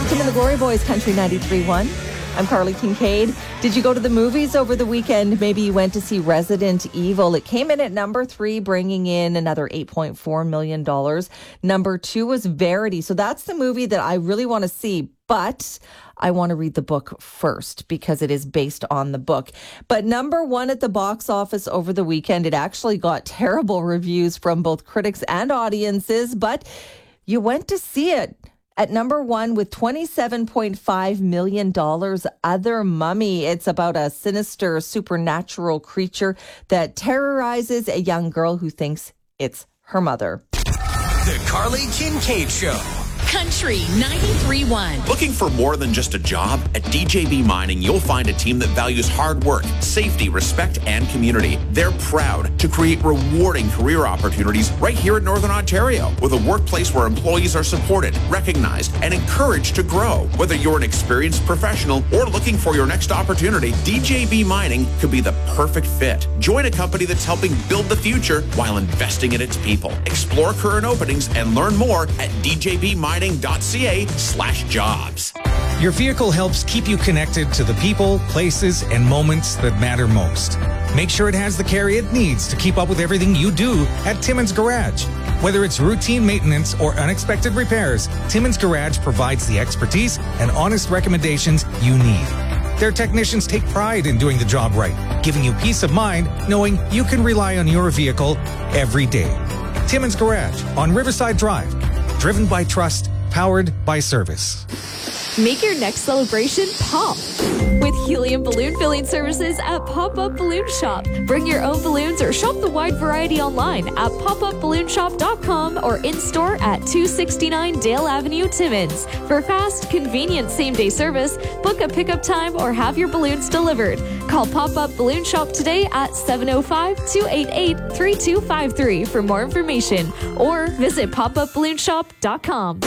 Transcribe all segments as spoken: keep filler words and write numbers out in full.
Tim and the Glory Boys, Country ninety-three point one. I'm Carly Kincaid. Did you go to the movies over the weekend? Maybe you went to see Resident Evil. It came in at number three, bringing in another eight point four million dollars. Number two was Verity. So that's the movie that I really want to see, but I want to read the book first because it is based on the book. But number one at the box office over the weekend, it actually got terrible reviews from both critics and audiences, but you went to see it. At number one with twenty-seven point five million dollars, Other Mummy. It's about a sinister supernatural creature that terrorizes a young girl who thinks it's her mother. The Carly Kincaid Show. Country ninety-three point one. Looking for more than just a job? At D J B Mining, you'll find a team that values hard work, safety, respect, and community. They're proud to create rewarding career opportunities right here in Northern Ontario, with a workplace where employees are supported, recognized, and encouraged to grow. Whether you're an experienced professional or looking for your next opportunity, D J B Mining could be the perfect fit. Join a company that's helping build the future while investing in its people. Explore current openings and learn more at d j b mining dot c a slash jobs. Your vehicle helps keep you connected to the people, places, and moments that matter most. Make sure it has the care it needs to keep up with everything you do at Timmins Garage. Whether it's routine maintenance or unexpected repairs, Timmins Garage provides the expertise and honest recommendations you need. Their technicians take pride in doing the job right, giving you peace of mind knowing you can rely on your vehicle every day. Timmins Garage on Riverside Drive. Driven by trust, powered by service. Make your next celebration pop with helium balloon filling services at Pop-Up Balloon Shop. Bring your own balloons or shop the wide variety online at pop up balloon shop dot com or in-store at two sixty-nine Dale Avenue, Timmins. For fast, convenient same-day service, book a pickup time or have your balloons delivered. Call Pop-Up Balloon Shop today at seven oh five, two eight eight, three two five three for more information or visit pop up balloon shop dot com.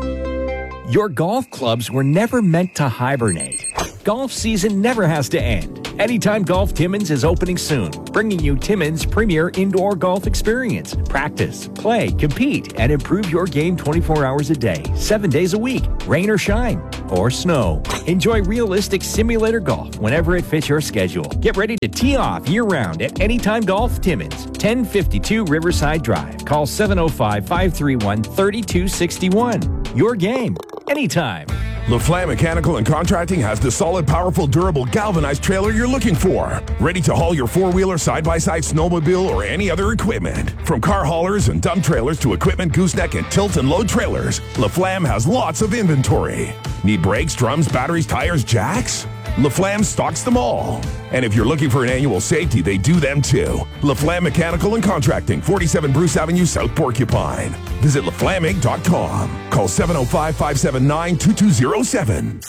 Your golf clubs were never meant to hibernate. Golf season never has to end. Anytime Golf Timmins is opening soon, bringing you Timmins' premier indoor golf experience. Practice, play, compete, and improve your game twenty-four hours a day, seven days a week, rain or shine, or snow. Enjoy realistic simulator golf whenever it fits your schedule. Get ready to tee off year-round at Anytime Golf Timmins, ten fifty-two Riverside Drive. Call seven oh five, five three one, three two six one. Your game, anytime. LaFlamme Mechanical and Contracting has the solid, powerful, durable, galvanized trailer you're looking for. Ready to haul your four-wheeler, side-by-side, snowmobile, or any other equipment. From car haulers and dump trailers to equipment, gooseneck, and tilt and load trailers, LaFlamme has lots of inventory. Need brakes, drums, batteries, tires, jacks? LaFlamme stocks them all. And if you're looking for an annual safety, they do them too. LaFlamme Mechanical and Contracting, forty-seven Bruce Avenue, South Porcupine. Visit la flamme inc dot com. Call seven oh five, five seven nine, two two oh seven.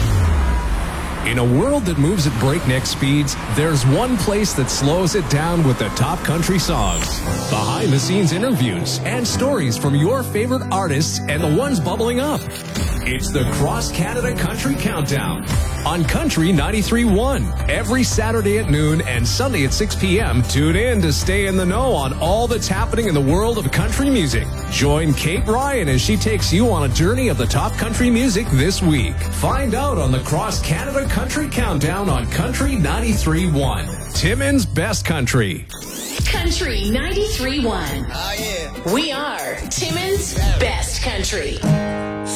In a world that moves at breakneck speeds, there's one place that slows it down with the top country songs, behind-the-scenes interviews, and stories from your favorite artists and the ones bubbling up. It's the Cross Canada Country Countdown on Country ninety-three point one. Every Saturday at noon and Sunday at six p.m. Tune in to stay in the know on all that's happening in the world of country music. Join Kate Ryan as she takes you on a journey of the top country music this week. Find out on the Cross Canada Country Countdown on Country ninety-three point one. Timmins' best country. Country ninety-three point one. Oh, yeah. We are Timmins' best country.